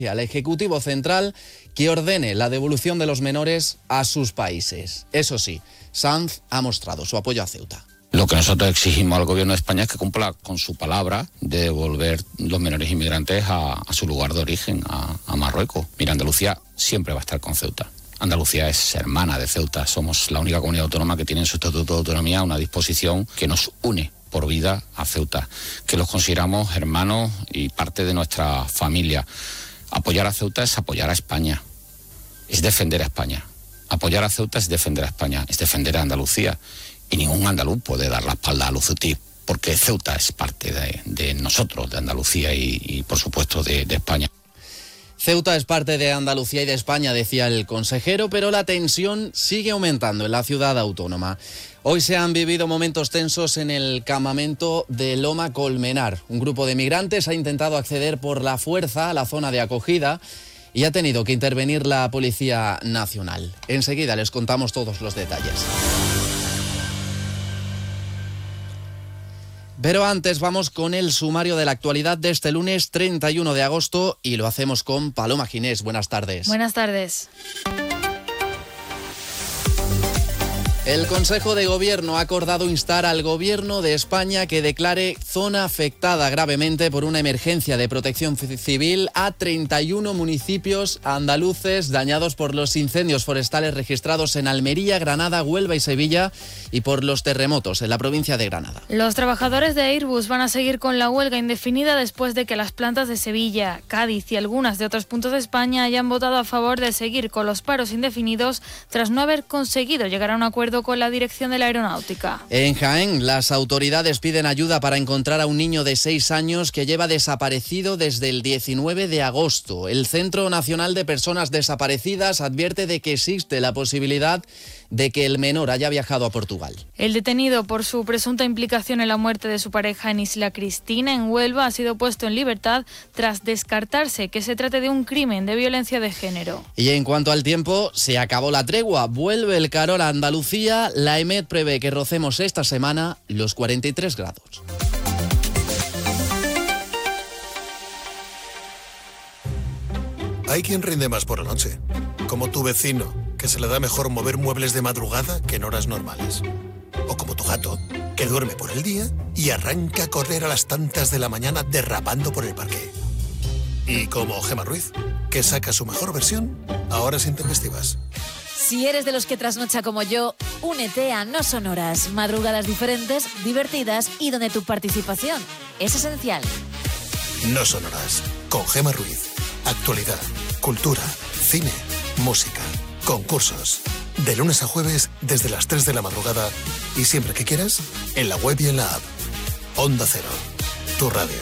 al Ejecutivo Central que ordene la devolución de los menores a sus países. Eso sí, Sanz ha mostrado su apoyo a Ceuta. Lo que nosotros exigimos al gobierno de España es que cumpla con su palabra de devolver los menores inmigrantes a su lugar de origen, a Marruecos. Mira, Andalucía siempre va a estar con Ceuta. Andalucía es hermana de Ceuta. Somos la única comunidad autónoma que tiene en su estatuto de autonomía una disposición que nos une por vida a Ceuta, que los consideramos hermanos y parte de nuestra familia. Apoyar a Ceuta es apoyar a España, es defender a España. Apoyar a Ceuta es defender a España, es defender a Andalucía. Y ningún andaluz puede dar la espalda a los ceutí, porque Ceuta es parte de nosotros, de Andalucía y por supuesto de España. Ceuta es parte de Andalucía y de España, decía el consejero, pero la tensión sigue aumentando en la ciudad autónoma. Hoy se han vivido momentos tensos en el campamento de Loma Colmenar. Un grupo de migrantes ha intentado acceder por la fuerza a la zona de acogida y ha tenido que intervenir la Policía Nacional. Enseguida les contamos todos los detalles. Pero antes vamos con el sumario de la actualidad de este lunes 31 de agosto y lo hacemos con Paloma Ginés. Buenas tardes. Buenas tardes. El Consejo de Gobierno ha acordado instar al Gobierno de España que declare zona afectada gravemente por una emergencia de protección civil a 31 municipios andaluces dañados por los incendios forestales registrados en Almería, Granada, Huelva y Sevilla y por los terremotos en la provincia de Granada. Los trabajadores de Airbus van a seguir con la huelga indefinida después de que las plantas de Sevilla, Cádiz y algunas de otros puntos de España hayan votado a favor de seguir con los paros indefinidos tras no haber conseguido llegar a un acuerdo con la dirección de la aeronáutica. En Jaén, las autoridades piden ayuda para encontrar a un niño de 6 años que lleva desaparecido desde el 19 de agosto. El Centro Nacional de Personas Desaparecidas advierte de que existe la posibilidad de que el menor haya viajado a Portugal. El detenido por su presunta implicación en la muerte de su pareja en Isla Cristina, en Huelva, ha sido puesto en libertad tras descartarse que se trate de un crimen de violencia de género. Y en cuanto al tiempo, se acabó la tregua. Vuelve el calor a Andalucía. La EMET prevé que rocemos esta semana los 43 grados. Hay quien rinde más por la noche, como tu vecino, que se le da mejor mover muebles de madrugada que en horas normales. O como tu gato, que duerme por el día y arranca a correr a las tantas de la mañana derrapando por el parque. Y como Gemma Ruiz, que saca su mejor versión a horas intempestivas. Si eres de los que trasnocha como yo, únete a No Sonoras, madrugadas diferentes, divertidas y donde tu participación es esencial. No Sonoras, con Gemma Ruiz. Actualidad, cultura, cine, música, concursos. De lunes a jueves desde las 3 de la madrugada y siempre que quieras, en la web y en la app. Onda Cero, tu radio.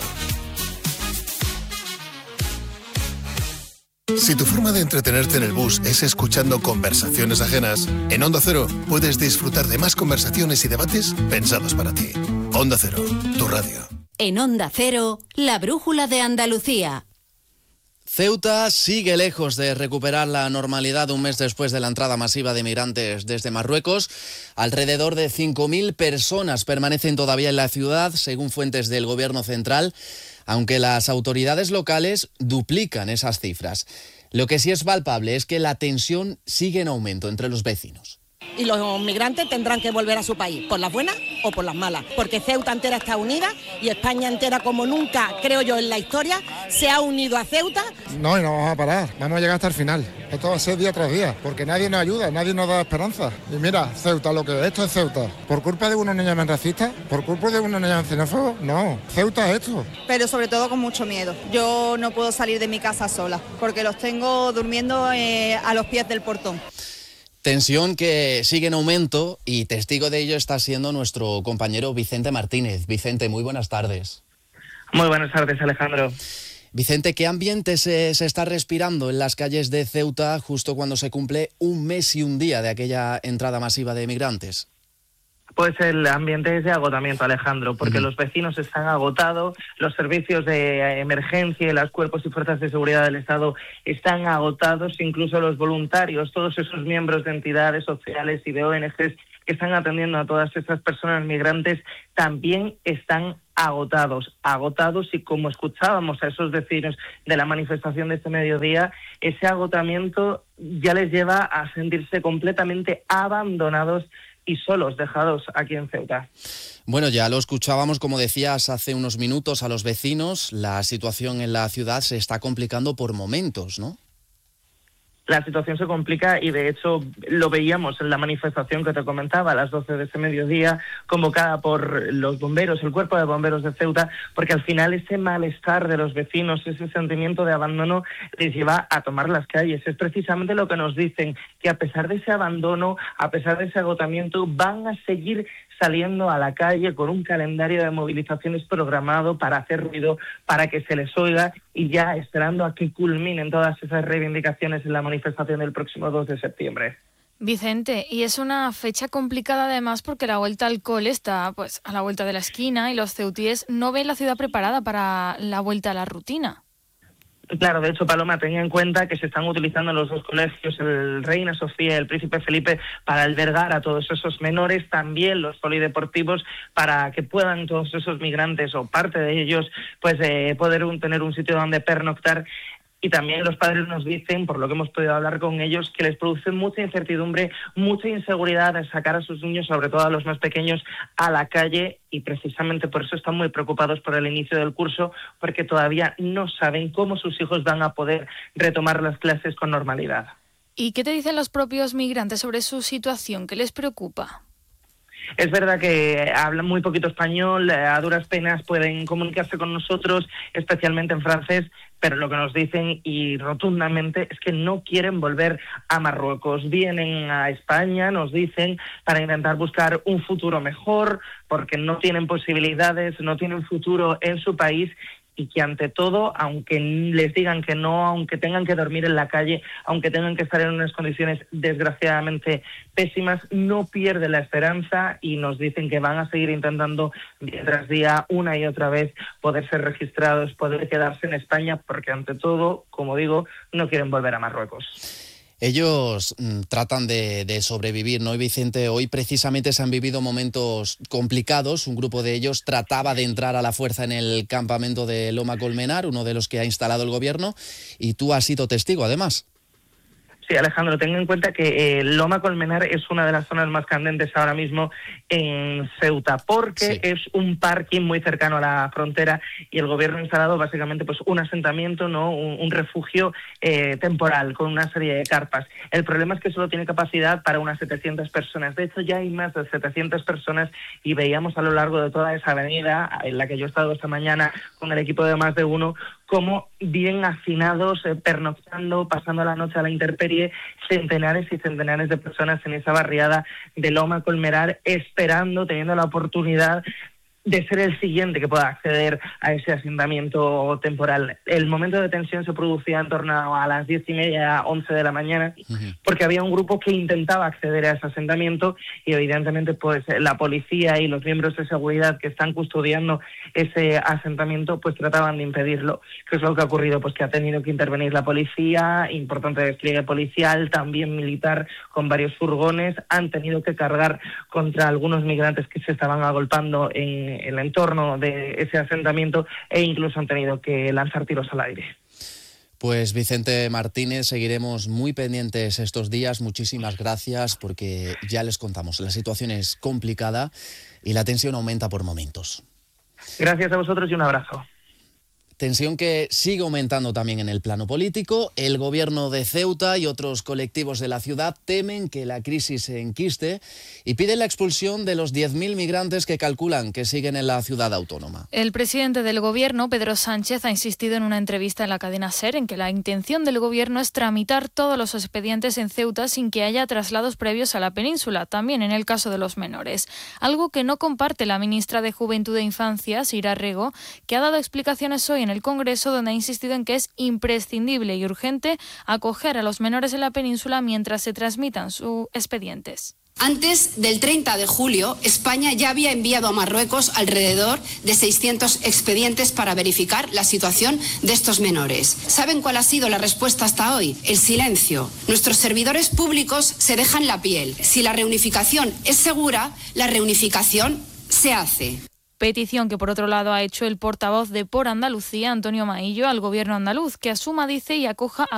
Si tu forma de entretenerte en el bus es escuchando conversaciones ajenas, en Onda Cero puedes disfrutar de más conversaciones y debates pensados para ti. Onda Cero, tu radio. En Onda Cero, la brújula de Andalucía. Ceuta sigue lejos de recuperar la normalidad un mes después de la entrada masiva de migrantes desde Marruecos. Alrededor de 5.000 personas permanecen todavía en la ciudad, según fuentes del Gobierno central, aunque las autoridades locales duplican esas cifras. Lo que sí es palpable es que la tensión sigue en aumento entre los vecinos. Y los migrantes tendrán que volver a su país, por las buenas o por las malas, porque Ceuta entera está unida y España entera, como nunca, creo yo, en la historia, se ha unido a Ceuta. No, y no vamos a parar, vamos a llegar hasta el final. Esto va a ser día tras día, porque nadie nos ayuda, nadie nos da esperanza. Y mira, Ceuta, lo que esto es Ceuta. ¿Por culpa de unos niños racistas? ¿Por culpa de unos niños xenófobos? No, Ceuta es esto. Pero sobre todo con mucho miedo. Yo no puedo salir de mi casa sola, porque los tengo durmiendo a los pies del portón. Tensión que sigue en aumento y testigo de ello está siendo nuestro compañero Vicente Martínez. Vicente, muy buenas tardes. Muy buenas tardes, Alejandro. Vicente, ¿qué ambiente se está respirando en las calles de Ceuta justo cuando se cumple un mes y un día de aquella entrada masiva de migrantes? Pues el ambiente es de agotamiento, Alejandro, porque los vecinos están agotados, los servicios de emergencia y los cuerpos y fuerzas de seguridad del Estado están agotados, incluso los voluntarios, todos esos miembros de entidades sociales y de ONGs que están atendiendo a todas estas personas migrantes también están agotados, y como escuchábamos a esos vecinos de la manifestación de este mediodía, ese agotamiento ya les lleva a sentirse completamente abandonados y solos, dejados aquí en Ceuta. Bueno, ya lo escuchábamos, como decías hace unos minutos, a los vecinos. La situación en la ciudad se está complicando por momentos, ¿no? La situación se complica y de hecho lo veíamos en la manifestación que te comentaba a las 12 de ese mediodía, convocada por los bomberos, el Cuerpo de Bomberos de Ceuta, porque al final ese malestar de los vecinos, ese sentimiento de abandono les lleva a tomar las calles. Es precisamente lo que nos dicen, que a pesar de ese abandono, a pesar de ese agotamiento, van a seguir saliendo a la calle con un calendario de movilizaciones programado para hacer ruido, para que se les oiga, y ya esperando a que culminen todas esas reivindicaciones en la manifestación del próximo 2 de septiembre. Vicente, y es una fecha complicada además porque la vuelta al cole está pues a la vuelta de la esquina y los ceutíes no ven la ciudad preparada para la vuelta a la rutina. Claro, de hecho, Paloma, ten en cuenta que se están utilizando los dos colegios, el Reina Sofía y el Príncipe Felipe, para albergar a todos esos menores, también los polideportivos, para que puedan todos esos migrantes o parte de ellos pues poder tener un sitio donde pernoctar. Y también los padres nos dicen, por lo que hemos podido hablar con ellos, que les produce mucha incertidumbre, mucha inseguridad de sacar a sus niños, sobre todo a los más pequeños, a la calle, y precisamente por eso están muy preocupados por el inicio del curso, porque todavía no saben cómo sus hijos van a poder retomar las clases con normalidad. ¿Y qué te dicen los propios migrantes sobre su situación? ¿Qué les preocupa? Es verdad que hablan muy poquito español, a duras penas pueden comunicarse con nosotros, especialmente en francés, pero lo que nos dicen y rotundamente es que no quieren volver a Marruecos. Vienen a España, nos dicen, para intentar buscar un futuro mejor, porque no tienen posibilidades, no tienen futuro en su país, y que ante todo, aunque les digan que no, aunque tengan que dormir en la calle, aunque tengan que estar en unas condiciones desgraciadamente pésimas, no pierden la esperanza y nos dicen que van a seguir intentando día tras día, una y otra vez, poder ser registrados, poder quedarse en España, porque ante todo, como digo, no quieren volver a Marruecos. Ellos tratan de sobrevivir, ¿no? Y Vicente, hoy precisamente se han vivido momentos complicados. Un grupo de ellos trataba de entrar a la fuerza en el campamento de Loma Colmenar, uno de los que ha instalado el gobierno, y tú has sido testigo, además. Sí, Alejandro, ten en cuenta que Loma Colmenar es una de las zonas más candentes ahora mismo en Ceuta, porque sí, es un parking muy cercano a la frontera y el gobierno ha instalado básicamente pues un asentamiento, ¿no? un refugio temporal con una serie de carpas. El problema es que solo tiene capacidad para unas 700 personas. De hecho, ya hay más de 700 personas y veíamos a lo largo de toda esa avenida en la que yo he estado esta mañana con el equipo de Más de Uno, como bien hacinados, pernoctando, pasando la noche a la intemperie, centenares y centenares de personas en esa barriada de Loma Colmenar, esperando, teniendo la oportunidad de ser el siguiente que pueda acceder a ese asentamiento temporal. El momento de tensión se producía en torno a las 10:30, 11 de la mañana, porque había un grupo que intentaba acceder a ese asentamiento y evidentemente pues la policía y los miembros de seguridad que están custodiando ese asentamiento pues trataban de impedirlo. ¿Qué es lo que ha ocurrido? Pues que ha tenido que intervenir la policía, importante despliegue policial, también militar con varios furgones, han tenido que cargar contra algunos migrantes que se estaban agolpando en el entorno de ese asentamiento e incluso han tenido que lanzar tiros al aire. Pues Vicente Martínez, seguiremos muy pendientes estos días. Muchísimas gracias, porque ya les contamos, la situación es complicada y la tensión aumenta por momentos. Gracias a vosotros y un abrazo. Tensión que sigue aumentando también en el plano político. El gobierno de Ceuta y otros colectivos de la ciudad temen que la crisis se enquiste y piden la expulsión de los 10.000 migrantes que calculan que siguen en la ciudad autónoma. El presidente del gobierno, Pedro Sánchez, ha insistido en una entrevista en la cadena SER en que la intención del gobierno es tramitar todos los expedientes en Ceuta sin que haya traslados previos a la península, también en el caso de los menores. Algo que no comparte la ministra de Juventud e Infancia, Sira Rego, que ha dado explicaciones hoy en el Congreso, donde ha insistido en que es imprescindible y urgente acoger a los menores en la península mientras se tramitan sus expedientes. Antes del 30 de julio, España ya había enviado a Marruecos alrededor de 600 expedientes para verificar la situación de estos menores. ¿Saben cuál ha sido la respuesta hasta hoy? El silencio. Nuestros servidores públicos se dejan la piel. Si la reunificación es segura, la reunificación se hace. Petición que, por otro lado, ha hecho el portavoz de Por Andalucía, Antonio Maillo, al Gobierno andaluz, que asuma, dice, y acoja